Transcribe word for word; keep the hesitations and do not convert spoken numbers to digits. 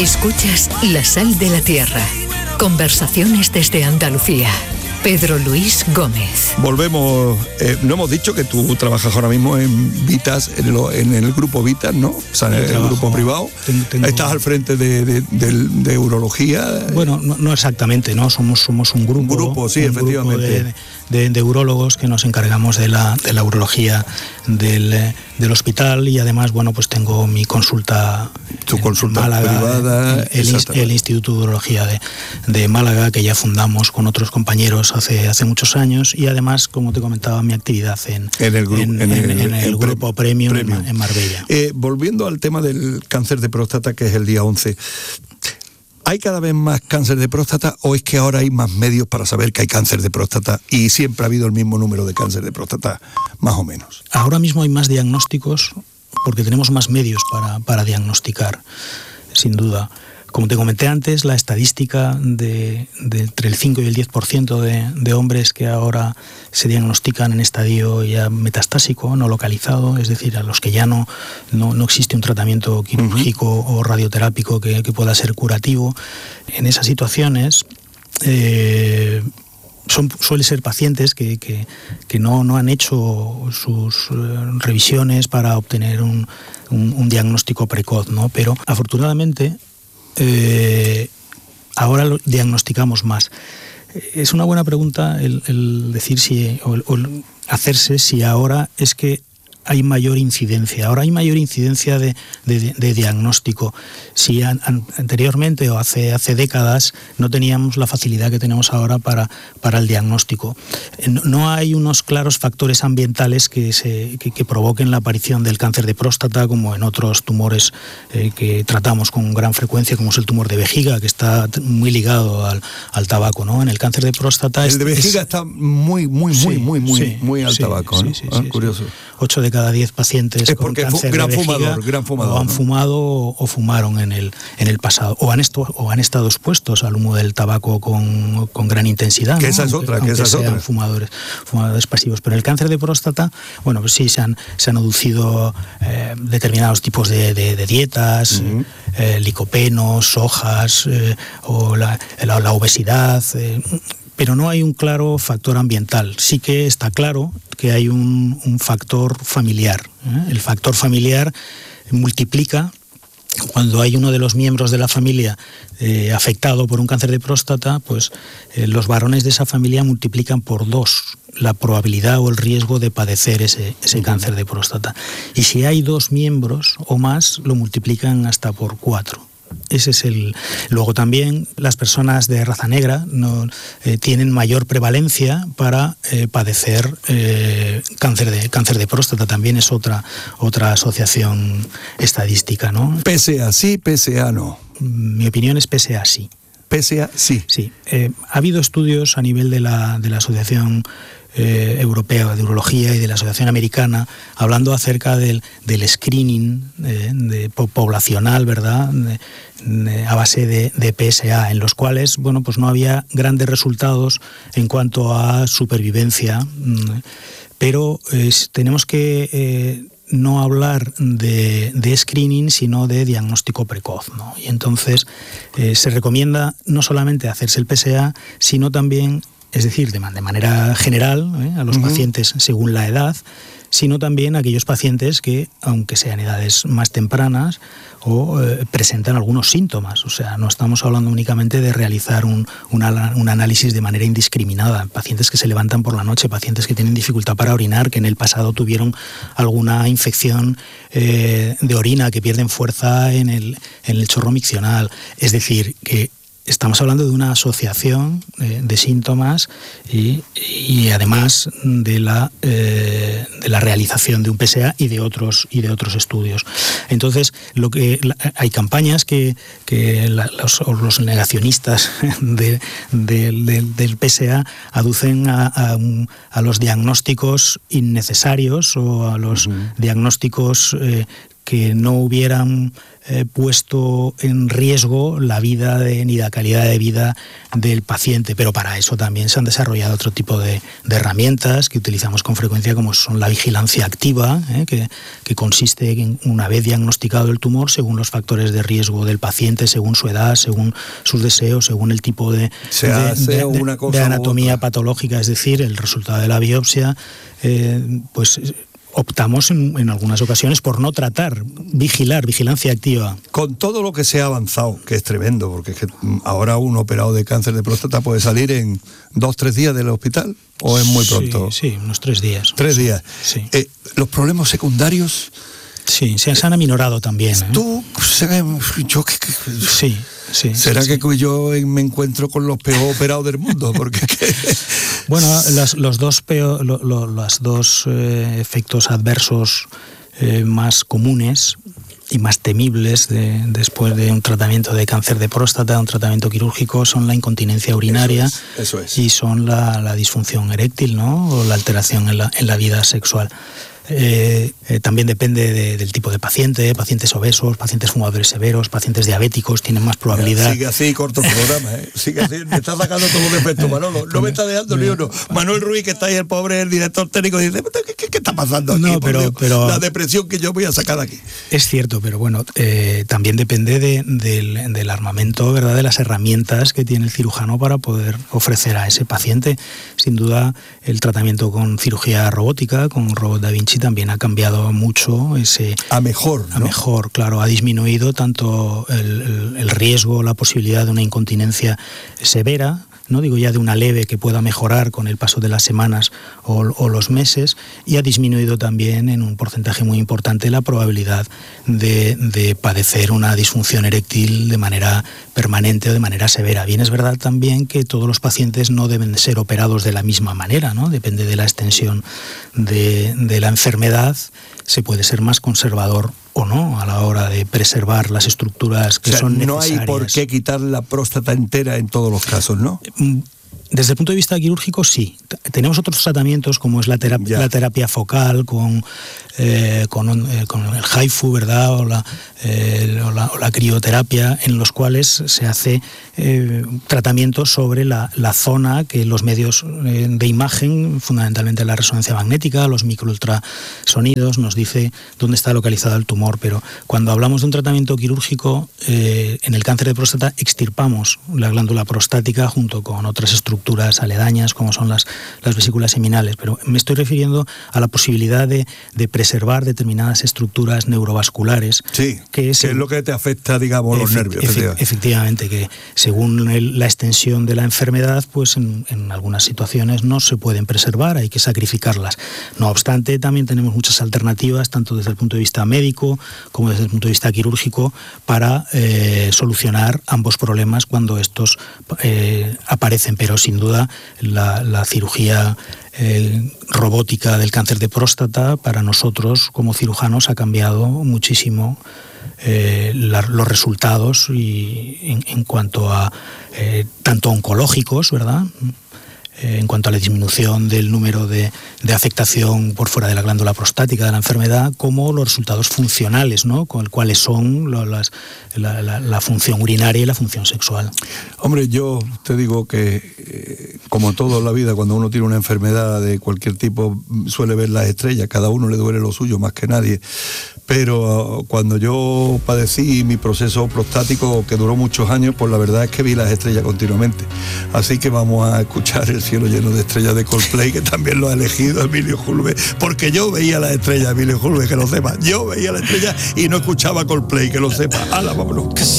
Escuchas La Sal de la Tierra. Conversaciones desde Andalucía. Pedro Luis Gómez. Volvemos. Eh, no hemos dicho que tú trabajas ahora mismo en Vitas, en, lo, en el grupo Vitas, ¿no? O sea, en el trabajo, grupo privado. Tengo, tengo... Estás al frente de, de, de, de urología. Bueno, no, no exactamente, ¿no? Somos, somos un grupo. Un grupo, sí, un efectivamente. Grupo de, de, de urólogos que nos encargamos de la, de la urología del, del hospital, y además, bueno, pues tengo mi consulta. Tu en consulta Málaga, privada. El, el, el Instituto de Urología de, de Málaga, que ya fundamos con otros compañeros hace, hace muchos años, y además, como te comentaba, mi actividad en, en el, gru- en, en el, en el, el grupo pre- Premium, Premium en Marbella. Eh, volviendo al tema del cáncer de próstata, que es el día once, ¿hay cada vez más cáncer de próstata o es que ahora hay más medios para saber que hay cáncer de próstata y siempre ha habido el mismo número de cáncer de próstata, más o menos? Ahora mismo hay más diagnósticos porque tenemos más medios para, para diagnosticar, sin duda. Como te comenté antes, la estadística de, de entre el cinco y el diez por ciento de, de hombres que ahora se diagnostican en estadio ya metastásico, no localizado, es decir, a los que ya no, no, no existe un tratamiento quirúrgico uh-huh. o radioterápico que, que pueda ser curativo, en esas situaciones eh, son, suelen ser pacientes que, que, que no, no han hecho sus revisiones para obtener un, un, un diagnóstico precoz, ¿no? Pero afortunadamente Eh, ahora lo diagnosticamos más. Es una buena pregunta el, el decir si, o, o hacerse si ahora es que hay mayor incidencia. Ahora hay mayor incidencia de, de, de diagnóstico. Si an, an, anteriormente o hace, hace décadas no teníamos la facilidad que tenemos ahora para, para el diagnóstico. No, no hay unos claros factores ambientales que, se, que, que provoquen la aparición del cáncer de próstata, como en otros tumores eh, que tratamos con gran frecuencia, como es el tumor de vejiga, que está muy ligado al, al tabaco, ¿no? En el cáncer de próstata... El de vejiga es, está muy, muy, sí, muy, muy, muy, sí, muy al sí, tabaco, sí, ¿no? sí, Ah, sí, curioso. Sí. ocho de cada diez pacientes es con cáncer gran de vejiga fumador, gran fumador, o han ¿no? fumado o, o fumaron en el, en el pasado, o han, esto, o han estado expuestos al humo del tabaco con, con gran intensidad. Que ¿no? esa es aunque, otra, que aunque esa es sean otra. Fumadores, fumadores pasivos. Pero el cáncer de próstata, bueno, pues sí, se han, se han aducido eh, determinados tipos de, de, de dietas, uh-huh. eh, licopenos, sojas, eh, o la, la, la obesidad... Eh, pero no hay un claro factor ambiental. Sí que está claro que hay un, un factor familiar. ¿eh? El factor familiar multiplica, cuando hay uno de los miembros de la familia eh, afectado por un cáncer de próstata, pues eh, los varones de esa familia multiplican por dos la probabilidad o el riesgo de padecer ese, ese uh-huh. cáncer de próstata. Y si hay dos miembros o más, lo multiplican hasta por cuatro. Ese es el. Luego también las personas de raza negra no, eh, tienen mayor prevalencia para eh, padecer eh, cáncer de cáncer de próstata. También es otra otra asociación estadística, ¿no? P S A sí, P S A no. Mi opinión es P S A sí. P S A sí. Sí. Eh, ha habido estudios a nivel de la de la asociación Eh, europea de urología y de la asociación americana hablando acerca del, del screening eh, de, poblacional, ¿verdad? De, de, a base de, de P S A, en los cuales, bueno, pues no había grandes resultados en cuanto a supervivencia, pero eh, tenemos que eh, no hablar de, de screening, sino de diagnóstico precoz, ¿no? Y entonces eh, se recomienda no solamente hacerse el P S A, sino también, es decir, de, de manera general, ¿eh? a los uh-huh. pacientes según la edad, sino también a aquellos pacientes que, aunque sean edades más tempranas, o eh, presentan algunos síntomas. O sea, no estamos hablando únicamente de realizar un, una, un análisis de manera indiscriminada. Pacientes que se levantan por la noche, pacientes que tienen dificultad para orinar, que en el pasado tuvieron alguna infección eh, de orina, que pierden fuerza en el, en el chorro miccional. Es decir, que estamos hablando de una asociación eh, de síntomas y, y además de la, eh, de la realización de un P S A y de otros, y de otros estudios. Entonces, lo que la, hay campañas que, que la, los, los negacionistas de, de, de, del P S A aducen a, a, a los diagnósticos innecesarios o a los uh-huh. diagnósticos eh, que no hubieran eh, puesto en riesgo la vida de, ni la calidad de vida del paciente, pero para eso también se han desarrollado otro tipo de, de herramientas que utilizamos con frecuencia, como son la vigilancia activa, eh, que, que consiste en, una vez diagnosticado el tumor, según los factores de riesgo del paciente, según su edad, según sus deseos, según el tipo de, se de, hace de, una de, cosa de anatomía otra. patológica, es decir, el resultado de la biopsia, eh, pues optamos en, en algunas ocasiones por no tratar, vigilar, vigilancia activa. Con todo lo que se ha avanzado, que es tremendo, porque es que ahora un operado de cáncer de próstata puede salir en dos, tres días del hospital, o es muy pronto. Sí, sí, unos tres días. Tres días. Sí. Eh, los problemas secundarios. Sí, se, se han aminorado también. ¿eh? Tú, yo que, que sí, sí. ¿será sí, que sí. yo me encuentro con los peor operados del mundo? Porque que... Bueno, las, los dos peor, lo, lo, los dos eh, efectos adversos eh, más comunes y más temibles de, después de un tratamiento de cáncer de próstata, un tratamiento quirúrgico, son la incontinencia urinaria. Eso es, eso es. Y son la, la disfunción eréctil, ¿no? O la alteración en la, en la vida sexual. Eh, eh, también depende de, del tipo de paciente, pacientes obesos, pacientes fumadores severos, pacientes diabéticos, tienen más probabilidad. Sigue así, corto el programa, ¿eh? Sigue así, me está sacando todos los defectos, Manolo, no me está dejando ni uno. Manuel Ruiz, que está ahí, el pobre, el director técnico, dice, ¿qué, qué, qué está pasando aquí? No, pero, pero, la depresión que yo voy a sacar de aquí. Es cierto, pero bueno, eh, también depende de, del, del armamento, ¿verdad?, de las herramientas que tiene el cirujano para poder ofrecer a ese paciente. Sin duda, el tratamiento con cirugía robótica, con robot Da Vinci, también ha cambiado mucho ese... A mejor, ¿no? A mejor, claro. Ha disminuido tanto el, el, el riesgo, la posibilidad de una incontinencia severa, no digo ya de una leve que pueda mejorar con el paso de las semanas o, o los meses, y ha disminuido también en un porcentaje muy importante la probabilidad de, de padecer una disfunción eréctil de manera permanente o de manera severa. Bien, es verdad también que todos los pacientes no deben ser operados de la misma manera, ¿no? Depende de la extensión de, de la enfermedad, se puede ser más conservador o no a la hora de preservar las estructuras que o sea, son no necesarias. hay por qué quitar la próstata entera en todos los casos, ¿no? Desde el punto de vista quirúrgico, sí. Tenemos otros tratamientos, como es la terapia, la terapia focal, con, eh, con, eh, con el HIFU, ¿verdad?, o la, eh, o la, o la crioterapia, en los cuales se hace eh, tratamiento sobre la, la zona que los medios eh, de imagen, fundamentalmente la resonancia magnética, los microultrasonidos, nos dice dónde está localizado el tumor. Pero cuando hablamos de un tratamiento quirúrgico, eh, en el cáncer de próstata extirpamos la glándula prostática junto con otras estructuras aledañas, como son las, las vesículas seminales, pero me estoy refiriendo a la posibilidad de, de preservar determinadas estructuras neurovasculares. Sí, que, que se, es lo que te afecta, digamos, los efe, nervios. Efe, efectivamente, que según el, la extensión de la enfermedad, pues en, en algunas situaciones no se pueden preservar, hay que sacrificarlas. No obstante, también tenemos muchas alternativas, tanto desde el punto de vista médico como desde el punto de vista quirúrgico, para eh, solucionar ambos problemas cuando estos eh, aparecen, pero sin duda la, la cirugía eh, robótica del cáncer de próstata para nosotros como cirujanos ha cambiado muchísimo eh, la, los resultados y en, en cuanto a eh, tanto oncológicos, ¿verdad?, en cuanto a la disminución del número de, de afectación por fuera de la glándula prostática de la enfermedad, como los resultados funcionales, ¿no?, con cuáles son lo, las, la, la, la función urinaria y la función sexual. Hombre, yo te digo que, eh, como todo en la vida, cuando uno tiene una enfermedad de cualquier tipo, suele ver las estrellas, cada uno le duele lo suyo más que nadie. Pero uh, cuando yo padecí mi proceso prostático, que duró muchos años, pues la verdad es que vi las estrellas continuamente. Así que vamos a escuchar El cielo lleno de estrellas de Coldplay, que también lo ha elegido Emilio Julve, porque yo veía las estrellas, Emilio Julve, que lo sepa. Yo veía las estrellas y no escuchaba Coldplay, que lo sepa. ¡Hala, vámonos!